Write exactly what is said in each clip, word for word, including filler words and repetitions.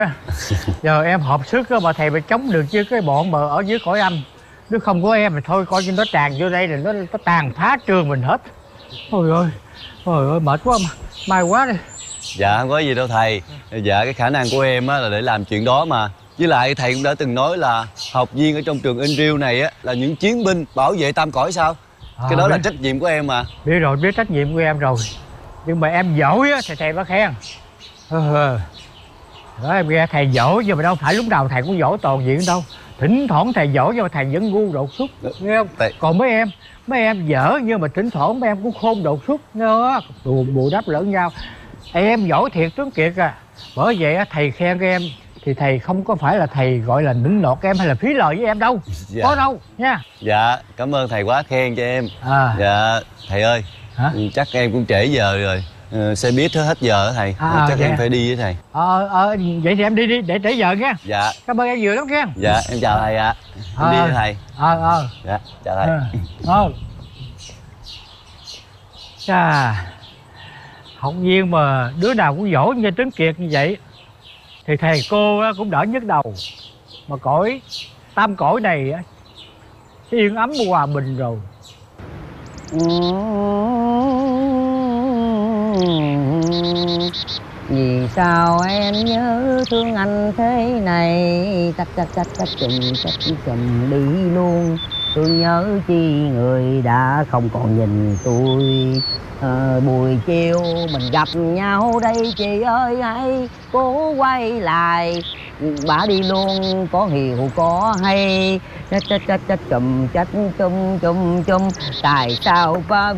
Giờ em hợp sức á, mà thầy phải chống được chứ cái bọn mà ở dưới cõi âm. Nếu không có em thì thôi coi như nó tràn vô đây là nó nó tàn phá trường mình hết. Ôi ơi, ôi ơi mệt quá mà. Mai quá đi. Dạ không có gì đâu thầy. Dạ cái khả năng của em á là để làm chuyện đó mà. Với lại thầy cũng đã từng nói là học viên ở trong trường Inriu này á là những chiến binh bảo vệ tam cõi sao. À, cái đó biết, là trách nhiệm của em mà. biết rồi, biết trách nhiệm của em rồi. Nhưng mà em giỏi á thì thầy phải khen. Ờ, đó em nghe thầy giỏi nhưng mà đâu phải lúc nào thầy cũng giỏi toàn diện đâu. Thỉnh thoảng thầy giỏi nhưng mà thầy vẫn ngu đột xuất, nghe không? Thầy... Còn mấy em, mấy em dở nhưng mà thỉnh thoảng mấy em cũng khôn đột xuất, nghe không? Bù, bù đắp lẫn nhau. Em giỏi thiệt Tuấn Kiệt à. Bởi vậy thầy khen các em thì thầy không có phải là thầy gọi là nịnh nọt em hay là phí lời với em đâu. Dạ. Có đâu nha. Dạ cảm ơn thầy quá khen cho em. À. Dạ thầy ơi. Hả? Chắc em cũng trễ giờ rồi. Ờ, xe buýt hết giờ hả thầy? À, chắc dạ. em phải đi với thầy. Ờ, ờ, vậy thì em đi đi để trễ giờ nha. Dạ. Cảm ơn em nhiều lắm nha. Dạ em chào thầy ạ. Em À, đi với thầy. Ờ, ờ. Dạ chào thầy. Ờ. Chà, học viên mà đứa nào cũng giỏi như Tuấn Kiệt như vậy thì thầy cô cũng đỡ nhức đầu. Mà cõi tam cõi này yên ấm hòa bình rồi. Vì sao em nhớ thương anh thế này, chắc chắc chắc chắc chùm chắc chùm đi luôn. Thương nhớ chi người đã không còn nhìn tôi. à, Buổi chiều mình gặp nhau đây chị ơi, hãy cố quay lại. Bà đi luôn có hiểu có hay, chắc chắc chắc chắc chùm chắc chum chum chum. Tại sao ba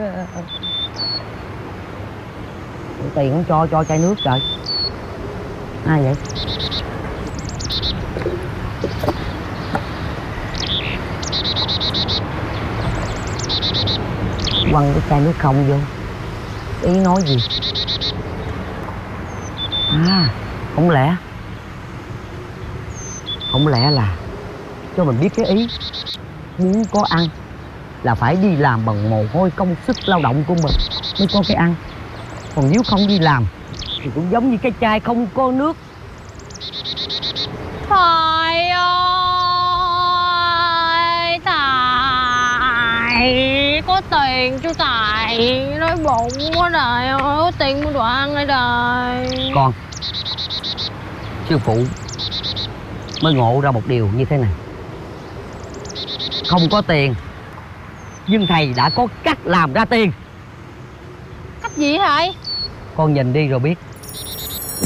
tiền không cho cho chai nước trời. Ai vậy? Quăng cái chai nước không vô. Ý nói gì? À, không lẽ Không lẽ là cho mình biết cái ý muốn có ăn là phải đi làm bằng mồ hôi công sức lao động của mình mới có cái ăn. Còn nếu không đi làm thì cũng giống như cái chai không có nước. Thầy ơi, thầy có tiền chưa thầy? Nói bụng quá trời ơi, có tiền mua đồ ăn đây trời. Con, sư phụ mới ngộ ra một điều như thế này. Không có tiền nhưng thầy đã có cách làm ra tiền. Cách gì thầy? Con nhìn đi rồi biết.